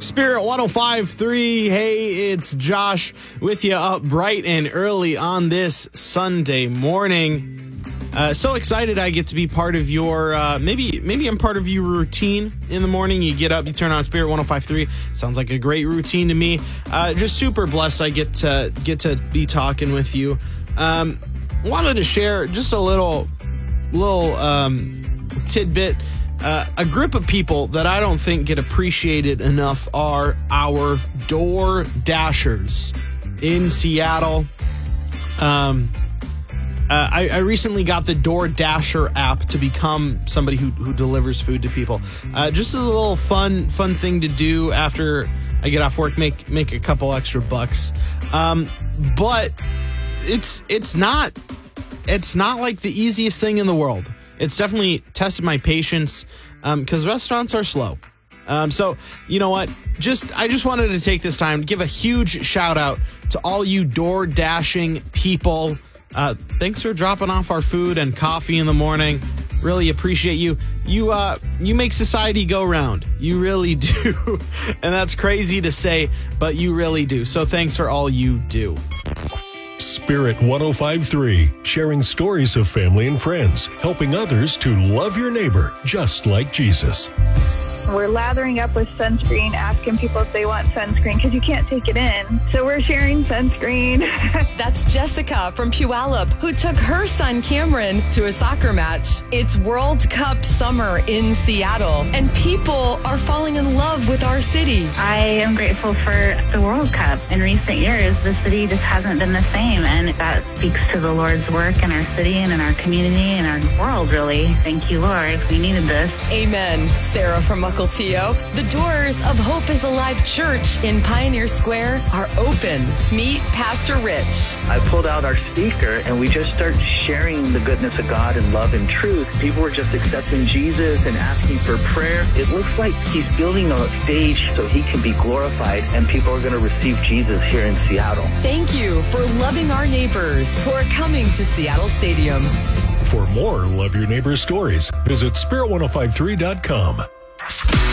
Spirit 105.3. Hey, it's Josh with you up bright and early on this Sunday morning. So excited I get to be part of your, maybe I'm part of your routine in the morning. You get up, you turn on Spirit 105.3. Sounds like a great routine to me. Just super blessed I get to be talking with you. Wanted to share just a little tidbit. A group of people that I don't think get appreciated enough are our Door Dashers in Seattle. I recently got the Door Dasher app to become somebody who delivers food to people. Just a little fun thing to do after I get off work, make a couple extra bucks. But it's not like the easiest thing in the world. It's definitely tested my patience because restaurants are slow. So, you know what? I just wanted to take this time to give a huge shout out to all you door dashing people. Thanks for dropping off our food and coffee in the morning. Really appreciate you. You make society go round. You really do. And that's crazy to say, but you really do. So thanks for all you do. Spirit 105.3, sharing stories of family and friends, helping others to love your neighbor just like Jesus. We're lathering up with sunscreen, asking people if they want sunscreen because you can't take it in. So we're sharing sunscreen. That's Jessica from Puyallup, who took her son Cameron to a soccer match. It's World Cup summer in Seattle, and people are falling in love with our city. I am grateful for the World Cup. In recent years, the city just hasn't been the same, and that speaks to the Lord's work in our city and in our community and our world, really. Thank you, Lord. We needed this. Amen. Sarah from Mukilteo. The doors of Hope is Alive Church in Pioneer Square are open. Meet Pastor Rich. I pulled out our speaker and we just started sharing the goodness of God and love and truth. People were just accepting Jesus and asking for prayer. It looks like he's building a stage so he can be glorified and people are going to receive Jesus here in Seattle. Thank you for loving our neighbors who are coming to Seattle Stadium. For more Love Your Neighbor stories, visit spirit1053.com.